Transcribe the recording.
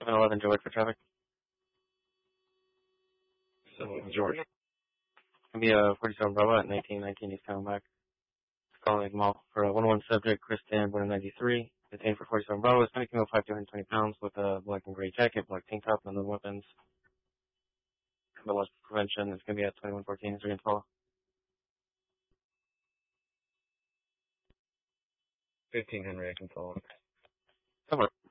711 George for traffic. So, George. Gonna be a 47 Bravo at 1919. He's coming back. Calling mall for a 101 subject, Kristen, 193. Detained for 47 Bravo. Hispanic female, 5 to 120 pounds with a black and gray jacket, black tank top, and no weapons. But prevention is gonna be at 2114. Is there gonna follow? 15 Henry, I can follow. Somewhere.